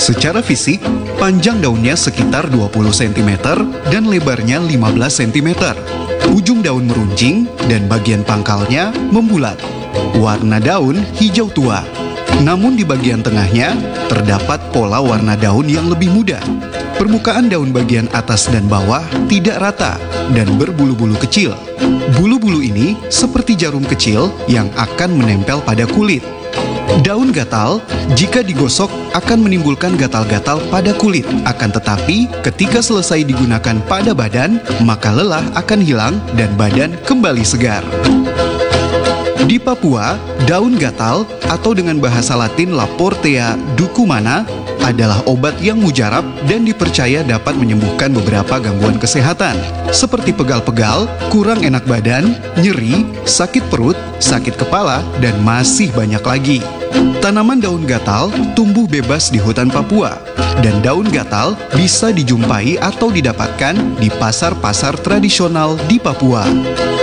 Secara fisik, panjang daunnya sekitar 20 cm dan lebarnya 15 cm. Ujung daun meruncing dan bagian pangkalnya membulat. Warna daun hijau tua. Namun di bagian tengahnya terdapat pola warna daun yang lebih muda. Permukaan daun bagian atas dan bawah tidak rata dan berbulu-bulu kecil. Bulu-bulu ini seperti jarum kecil yang akan menempel pada kulit. Daun gatal, jika digosok akan menimbulkan gatal-gatal pada kulit. Akan tetapi, ketika selesai digunakan pada badan, maka lelah akan hilang dan badan kembali segar. Di Papua, daun gatal atau dengan bahasa Latin Laportea ducumana adalah obat yang mujarab dan dipercaya dapat menyembuhkan beberapa gangguan kesehatan seperti pegal-pegal, kurang enak badan, nyeri, sakit perut, sakit kepala, dan masih banyak lagi. Tanaman daun gatal tumbuh bebas di hutan Papua, dan daun gatal bisa dijumpai atau didapatkan di pasar-pasar tradisional di Papua.